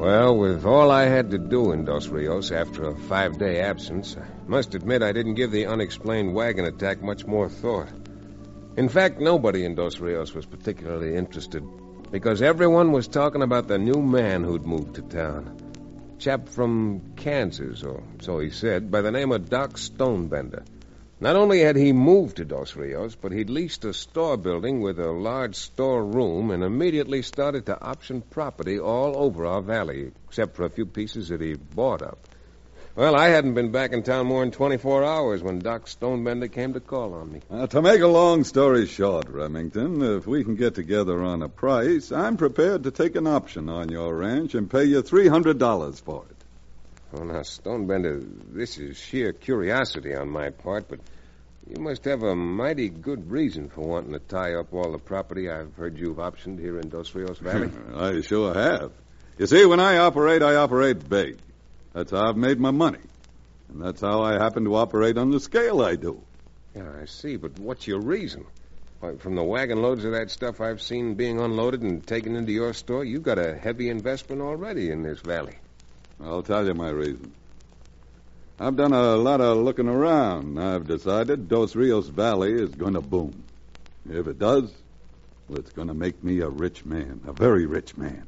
Well, with all I had to do in Dos Rios after a 5-day absence, I must admit I didn't give the unexplained wagon attack much more thought. In fact, nobody in Dos Rios was particularly interested, because everyone was talking about the new man who'd moved to town. Chap from Kansas, or so he said, by the name of Doc Stonebender. Not only had he moved to Dos Rios, but he'd leased a store building with a large storeroom and immediately started to option property all over our valley, except for a few pieces that he bought up. Well, I hadn't been back in town more than 24 hours when Doc Stonebender came to call on me. To make a long story short, Remington, if we can get together on a price, I'm prepared to take an option on your ranch and pay you $300 for it. Oh, now, Stonebender, this is sheer curiosity on my part, but you must have a mighty good reason for wanting to tie up all the property I've heard you've optioned here in Dos Rios Valley. I sure have. You see, when I operate big. That's how I've made my money. And that's how I happen to operate on the scale I do. Yeah, I see, but what's your reason? Why, from the wagon loads of that stuff I've seen being unloaded and taken into your store, you've got a heavy investment already in this valley. I'll tell you my reason. I've done a lot of looking around. I've decided Dos Rios Valley is going to boom. If it does, well, it's going to make me a rich man, a very rich man.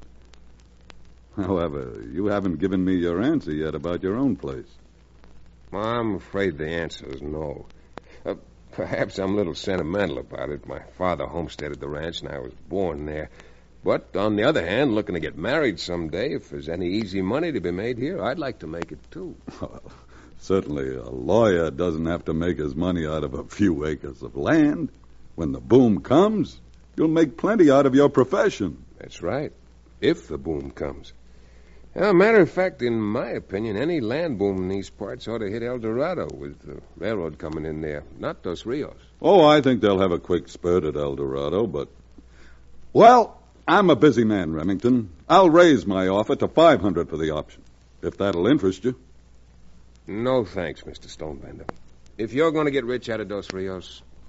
However, you haven't given me your answer yet about your own place. Well, I'm afraid the answer is no. Perhaps I'm a little sentimental about it. My father homesteaded the ranch and I was born there. But, on the other hand, looking to get married someday, if there's any easy money to be made here, I'd like to make it, too. Certainly, a lawyer doesn't have to make his money out of a few acres of land. When the boom comes, you'll make plenty out of your profession. That's right, if the boom comes. Matter of fact, in my opinion, any land boom in these parts ought to hit El Dorado with the railroad coming in there, not Dos Rios. Oh, I think they'll have a quick spurt at El Dorado, but... Well, I'm a busy man, Remington. I'll raise my offer to $500 for the option, if that'll interest you. No thanks, Mr. Stonebender. If you're going to get rich out of Dos Rios,